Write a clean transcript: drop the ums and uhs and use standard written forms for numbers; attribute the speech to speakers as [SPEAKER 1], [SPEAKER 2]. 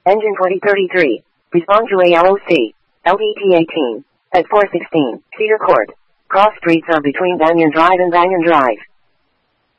[SPEAKER 1] Engine 4033. Respond to ALOC. LET 18. At 416. Cedar Court. Cross streets are between Banyan Drive and Banyan Drive.